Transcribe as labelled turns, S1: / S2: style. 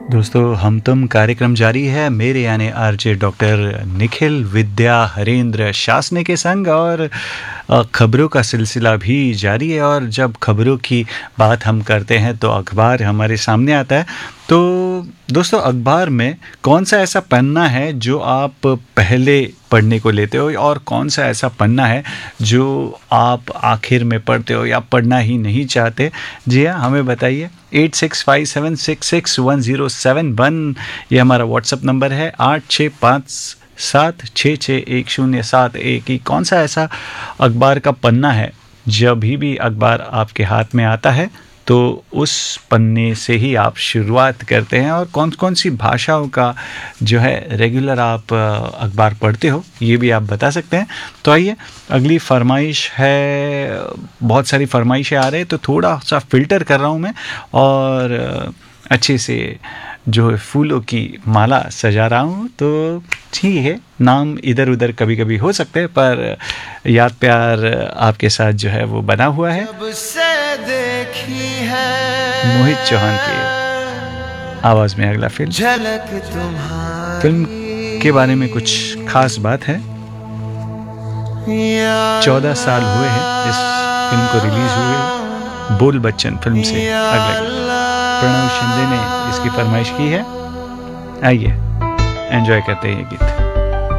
S1: दोस्तों हम तुम कार्यक्रम जारी है मेरे यानी आरजे डॉक्टर निखिल विद्या हरेंद्र शासने के संग और खबरों का सिलसिला भी जारी है। और जब खबरों की बात हम करते हैं तो अखबार हमारे सामने आता है। तो दोस्तों अखबार में कौन सा ऐसा पन्ना है जो आप पहले पढ़ने को लेते हो और कौन सा ऐसा पन्ना है जो आप आखिर में पढ़ते हो या पढ़ना ही नहीं चाहते? जी हाँ, हमें बताइए। 8657661071 ये हमारा व्हाट्सअप नंबर है। 8657661071 की कौन सा ऐसा अखबार का पन्ना है जब भी अखबार आपके हाथ में आता है तो उस पन्ने से ही आप शुरुआत करते हैं और कौन कौन सी भाषाओं का जो है रेगुलर आप अखबार पढ़ते हो ये भी आप बता सकते हैं। तो आइए अगली फरमाइश है। बहुत सारी फरमाइशें आ रही है तो थोड़ा सा फ़िल्टर कर रहा हूँ मैं और अच्छे से जो है फूलों की माला सजा रहा हूँ। तो ठीक है, नाम इधर उधर कभी कभी हो सकते हैं पर याद प्यार आपके साथ जो है वो बना हुआ है। मोहित चौहान की आवाज़ में अगला फिल्म के बारे में कुछ खास बात है। 14 साल हुए हैं इस फिल्म को रिलीज़ हुए। बोल बच्चन फिल्म से अगला प्रणव शिंदे ने इसकी फरमाइश की है। आइए एंजॉय करते हैं ये गीत।